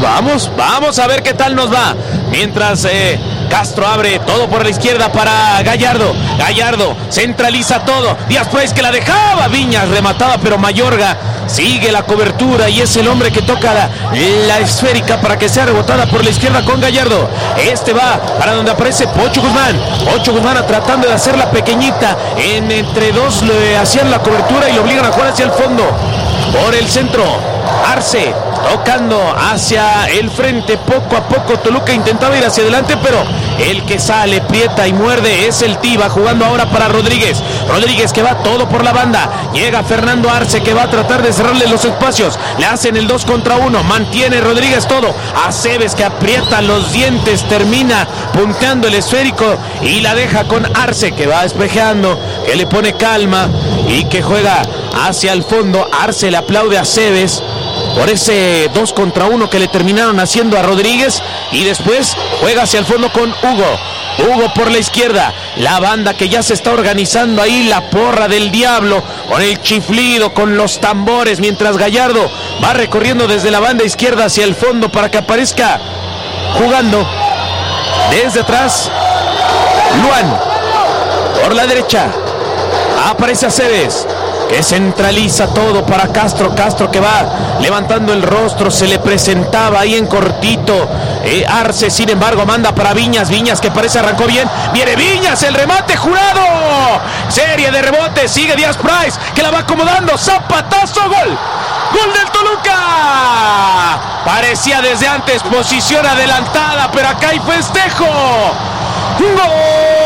Vamos a ver qué tal nos va. Mientras Castro abre todo por la izquierda para Gallardo. Gallardo centraliza todo. Díaz Price que la dejaba. Viñas remataba, pero Mayorga sigue la cobertura y es el hombre que toca la esférica para que sea rebotada por la izquierda con Gallardo. Este va para donde aparece Pocho Guzmán. Pocho Guzmán tratando de hacerla pequeñita. Entre dos le hacían la cobertura y lo obligan a jugar hacia el fondo. Por el centro, Arce tocando hacia el frente. Poco a poco Toluca intentaba ir hacia adelante, pero el que sale, prieta y muerde es el Tiva, jugando ahora para Rodríguez. Rodríguez que va todo por la banda. Llega Fernando Arce que va a tratar de cerrarle los espacios. Le hacen el 2 contra 1. Mantiene Rodríguez todo. Aceves que aprieta los dientes. Termina punteando el esférico y la deja con Arce que va despejeando, que le pone calma y que juega hacia el fondo. Arce le aplaude a Aceves por ese 2 contra 1 que le terminaron haciendo a Rodríguez, y después juega hacia el fondo con Hugo por la izquierda. La banda que ya se está organizando ahí, la porra del diablo, con el chiflido, con los tambores, mientras Gallardo va recorriendo desde la banda izquierda hacia el fondo para que aparezca jugando desde atrás Luan. Por la derecha aparece Aceves, que centraliza todo para Castro. Castro que va levantando el rostro, se le presentaba ahí en cortito. Arce, sin embargo, manda para Viñas. Viñas que parece arrancó bien. Viene Viñas, el remate jurado. Serie de rebotes, sigue Díaz Price, que la va acomodando. Zapatazo, gol. ¡Gol del Toluca! Parecía desde antes posición adelantada, pero acá hay festejo. ¡Gol!